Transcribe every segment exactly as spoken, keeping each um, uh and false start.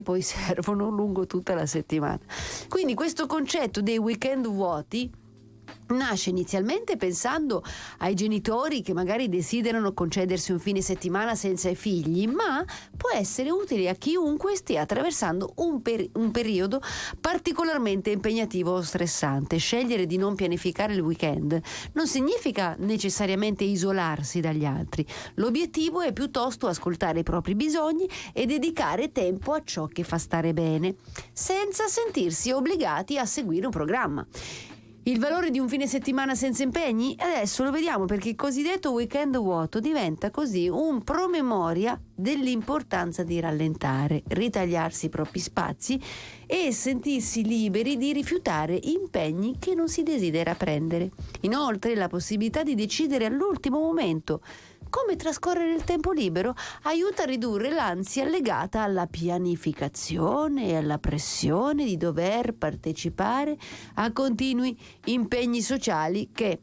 poi servono lungo tutta la settimana. Quindi questo concetto dei weekend vuoti nasce inizialmente pensando ai genitori che magari desiderano concedersi un fine settimana senza i figli, ma può essere utile a chiunque stia attraversando un, per- un periodo particolarmente impegnativo o stressante. Scegliere di non pianificare il weekend non significa necessariamente isolarsi dagli altri. L'obiettivo è piuttosto ascoltare i propri bisogni e dedicare tempo a ciò che fa stare bene, senza sentirsi obbligati a seguire un programma. Il valore di un fine settimana senza impegni? Adesso lo vediamo, perché il cosiddetto weekend vuoto diventa così un promemoria dell'importanza di rallentare, ritagliarsi i propri spazi e sentirsi liberi di rifiutare impegni che non si desidera prendere. Inoltre, la possibilità di decidere all'ultimo momento come trascorrere il tempo libero aiuta a ridurre l'ansia legata alla pianificazione e alla pressione di dover partecipare a continui impegni sociali che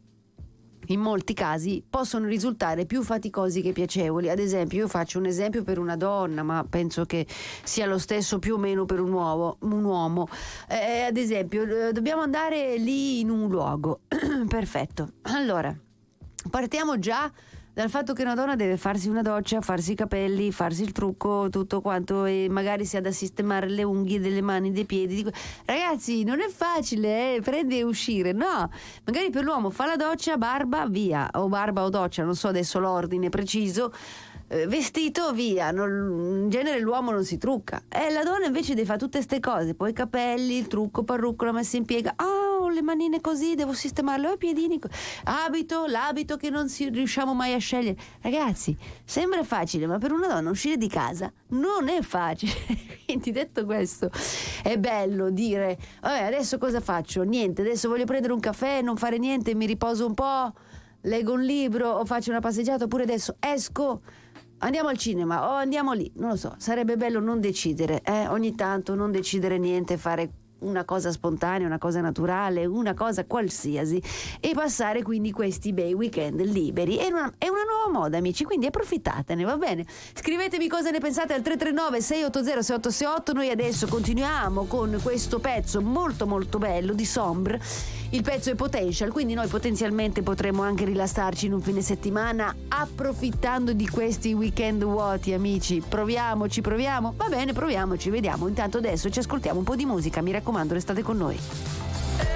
in molti casi possono risultare più faticosi che piacevoli. Ad esempio, io faccio un esempio per una donna, ma penso che sia lo stesso più o meno per un uomo. Un uomo. Eh, ad esempio, eh, dobbiamo andare lì in un luogo. Perfetto. Allora, partiamo già dal fatto che una donna deve farsi una doccia, farsi i capelli, farsi il trucco, tutto quanto, e magari si ha da sistemare le unghie delle mani, dei piedi. Ragazzi, non è facile, eh? Prende e uscire, no. Magari per l'uomo fa la doccia, barba, via, o barba o doccia, non so adesso l'ordine preciso. Eh, vestito, via. Non, in genere l'uomo non si trucca, e la donna invece deve fare tutte ste cose, poi i capelli, il trucco, parrucco, la messa in piega. Ah, ho le manine così, devo sistemarle, ho i piedini, abito, l'abito che non si riusciamo mai a scegliere. Ragazzi, sembra facile, ma per una donna uscire di casa non è facile. Quindi, detto questo, è bello dire vabbè, adesso cosa faccio? Niente, adesso voglio prendere un caffè, non fare niente, mi riposo un po', leggo un libro o faccio una passeggiata, oppure adesso esco, andiamo al cinema o andiamo lì, non lo so. Sarebbe bello non decidere, eh? Ogni tanto non decidere niente, fare una cosa spontanea, una cosa naturale, una cosa qualsiasi, e passare quindi questi bei weekend liberi. È una, è una nuova moda, amici, quindi approfittatene, va bene? Scrivetemi cosa ne pensate al tre tre nove sei otto zero sei otto sei otto. Noi adesso continuiamo con questo pezzo molto molto bello di Sombre. Il pezzo è Potential, quindi noi potenzialmente potremo anche rilassarci in un fine settimana approfittando di questi weekend vuoti, amici. Proviamoci, proviamo? Va bene, proviamoci, vediamo. Intanto adesso ci ascoltiamo un po' di musica, mi raccomando, restate con noi.